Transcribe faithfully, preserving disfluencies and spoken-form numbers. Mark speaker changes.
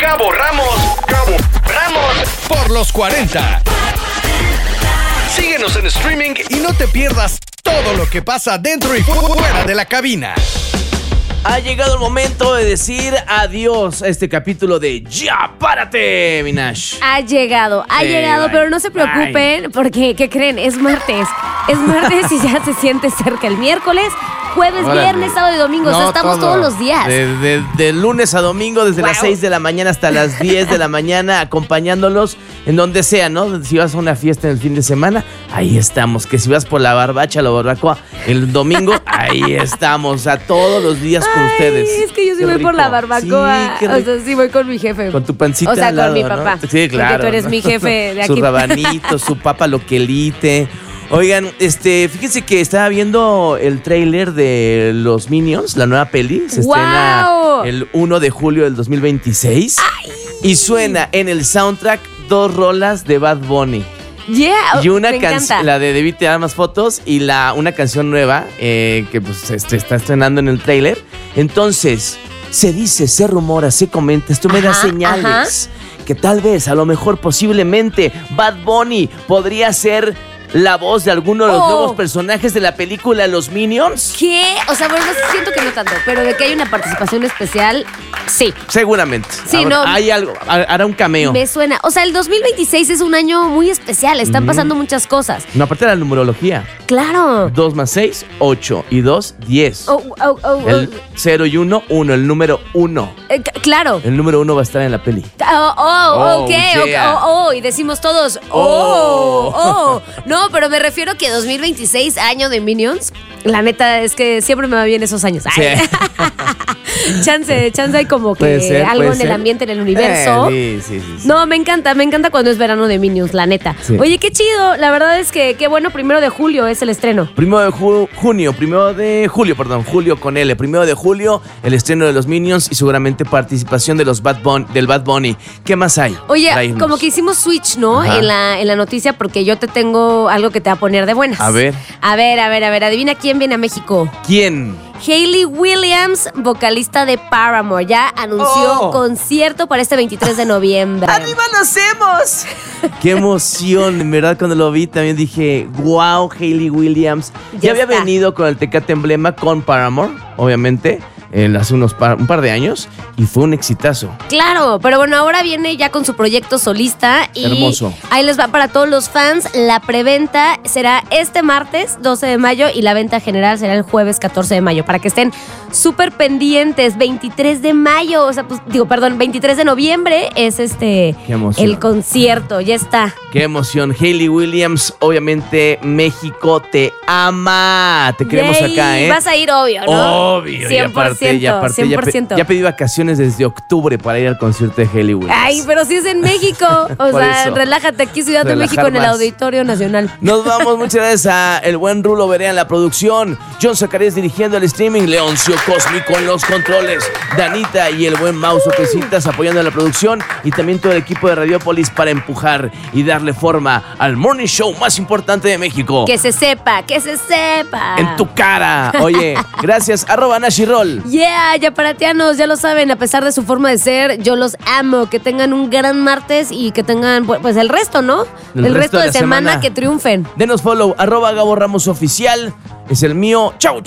Speaker 1: Gabo Ramos, Gabo Ramos, por los cuarenta. Síguenos en streaming y no te pierdas todo lo que pasa dentro y fuera de la cabina.
Speaker 2: Ha llegado el momento de decir adiós a este capítulo de Ya Párate, Minash.
Speaker 3: Ha llegado, ha
Speaker 2: Sí,
Speaker 3: llegado,
Speaker 2: bye.
Speaker 3: pero no se preocupen
Speaker 2: Bye.
Speaker 3: porque, ¿qué creen? Es martes. Es martes y ya se siente cerca el miércoles, jueves,
Speaker 2: Órale.
Speaker 3: viernes, sábado y domingo. O sea,
Speaker 2: No,
Speaker 3: estamos
Speaker 2: todo.
Speaker 3: todos los días.
Speaker 2: De, de- de lunes a domingo, desde
Speaker 3: Wow.
Speaker 2: las seis de la mañana hasta las diez de la mañana, acompañándolos en donde sea, ¿no? Si vas a una fiesta en el fin de semana, ahí estamos. Que si vas por la barbacha, la barbacoa, el domingo, ahí estamos. A todos los días con
Speaker 3: Ay,
Speaker 2: ustedes.
Speaker 3: es que yo sí
Speaker 2: Qué
Speaker 3: voy por la
Speaker 2: rico.
Speaker 3: barbacoa.
Speaker 2: Sí, qué
Speaker 3: o
Speaker 2: rico.
Speaker 3: sea, sí voy con mi jefe.
Speaker 2: Con tu pancita
Speaker 3: O sea,
Speaker 2: al lado,
Speaker 3: con mi
Speaker 2: ¿no?
Speaker 3: papá.
Speaker 2: Sí, claro.
Speaker 3: Porque tú eres
Speaker 2: ¿no?
Speaker 3: mi jefe de aquí.
Speaker 2: Su rabanito, su papa loquelite. Oigan, este, fíjense que estaba viendo el tráiler de Los Minions, la nueva peli. Se estrena
Speaker 3: ¡Guau!
Speaker 2: el primero de julio del dos mil veintiséis. Y suena en el soundtrack dos rolas de Bad Bunny.
Speaker 3: Yeah,
Speaker 2: Y una
Speaker 3: me
Speaker 2: canción,
Speaker 3: encanta.
Speaker 2: la de Debí Te Dar Más Fotos, y la, una canción nueva eh, que pues se se está estrenando en el tráiler. Entonces, se dice, se rumora, se comenta, esto me da
Speaker 3: Ajá,
Speaker 2: señales que tal vez, a lo mejor, posiblemente, Bad Bunny podría ser la voz de alguno de los
Speaker 3: Oh.
Speaker 2: nuevos personajes de la película Los Minions.
Speaker 3: ¿Qué? O sea, bueno, siento que no tanto, pero de que hay una participación especial, sí.
Speaker 2: Seguramente.
Speaker 3: Sí,
Speaker 2: Habrá-
Speaker 3: no.
Speaker 2: Hay algo, ha- hará un cameo.
Speaker 3: Me suena. O sea, el dos mil veintiséis es un año muy especial. Están pasando muchas cosas.
Speaker 2: No, aparte de la numerología.
Speaker 3: Claro.
Speaker 2: dos más seis, ocho. Y dos, diez.
Speaker 3: Oh, oh, oh,
Speaker 2: El
Speaker 3: oh.
Speaker 2: cero y uno, uno. El número uno.
Speaker 3: Eh, c- claro.
Speaker 2: El número uno va a estar en la peli.
Speaker 3: Oh, oh,
Speaker 2: Oh,
Speaker 3: ok,
Speaker 2: yeah.
Speaker 3: ok, oh, oh, y decimos todos, oh, oh. No, pero me refiero que dos mil veintiséis, año de Minions, la neta es que siempre me va bien esos años. Ay. chance, chance hay como que
Speaker 2: Puede ser,
Speaker 3: algo
Speaker 2: puede
Speaker 3: en
Speaker 2: ser.
Speaker 3: el ambiente, en el universo.
Speaker 2: Eh, sí, sí, sí, sí.
Speaker 3: No, me encanta, me encanta cuando es verano de Minions, la neta.
Speaker 2: Sí.
Speaker 3: Oye, qué chido, la verdad es que qué bueno, primero de julio es el estreno.
Speaker 2: Primero de ju- junio, primero de julio, perdón, julio con L. Primero de julio, el estreno de los Minions y seguramente participación de los Bad Bun- del Bad Bunny. ¿Qué más hay?
Speaker 3: Oye,
Speaker 2: Tráenos.
Speaker 3: como que hicimos switch, ¿no?
Speaker 2: Ajá.
Speaker 3: En la, en la noticia, porque yo te tengo algo que te va a poner de buenas.
Speaker 2: A ver.
Speaker 3: A ver, a ver, a ver, adivina quién viene a México.
Speaker 2: ¿Quién?
Speaker 3: Hayley Williams, vocalista de Paramore, ya anunció
Speaker 2: Oh.
Speaker 3: concierto para este veintitrés de noviembre.
Speaker 2: ¡Arriba nos hacemos! ¡Qué emoción! En verdad, cuando lo vi también dije, wow, Hayley Williams. Ya,
Speaker 3: Ya
Speaker 2: había
Speaker 3: está.
Speaker 2: venido con el Tecate Emblema con Paramore, obviamente, en hace unos par- un par de años, y fue un exitazo.
Speaker 3: Claro, pero bueno, ahora viene ya con su proyecto solista y
Speaker 2: Hermoso.
Speaker 3: ahí les va para todos los fans. La preventa será este martes doce de mayo y la venta general será el jueves catorce de mayo, para que estén súper pendientes. veintitrés de mayo, o sea, pues digo, perdón, veintitrés de noviembre es este
Speaker 2: Qué emoción.
Speaker 3: el concierto, ya está.
Speaker 2: ¡Qué emoción! Hayley Williams, obviamente, México te ama. Te queremos
Speaker 3: Yay,
Speaker 2: acá, ¿eh?
Speaker 3: Vas a ir obvio, ¿no?
Speaker 2: Obvio,
Speaker 3: cien por ciento,
Speaker 2: y aparte, y aparte,
Speaker 3: cien
Speaker 2: ya,
Speaker 3: por
Speaker 2: pe-
Speaker 3: ciento.
Speaker 2: ya pedí vacaciones desde octubre para ir al concierto de Hayley Williams.
Speaker 3: Ay, pero si es en México. O
Speaker 2: Por
Speaker 3: sea,
Speaker 2: eso.
Speaker 3: relájate aquí, Ciudad de
Speaker 2: Relajar
Speaker 3: México, en el
Speaker 2: más.
Speaker 3: Auditorio Nacional.
Speaker 2: Nos vamos, muchas gracias a el buen Rulo Berea en la producción, John Zacarías dirigiendo el streaming, Leoncio Cósmico en los controles, Danita y el buen Mauso Pesitas apoyando en la producción y también todo el equipo de Radiopolis para empujar y darle forma al morning show más importante de México.
Speaker 3: Que se sepa, que se sepa.
Speaker 2: En tu cara. Oye, gracias, arroba Nashirol.
Speaker 3: Yeah, yaparatianos, ya lo saben, a pesar de su forma de ser, yo los amo. Que tengan un gran martes y que tengan, pues, el resto, ¿no?
Speaker 2: El
Speaker 3: El,
Speaker 2: resto
Speaker 3: resto
Speaker 2: de
Speaker 3: de,
Speaker 2: la
Speaker 3: semana,
Speaker 2: semana.
Speaker 3: que triunfen.
Speaker 2: Denos follow, arroba Gabo Ramos Oficial. Es el mío. Chau, chau.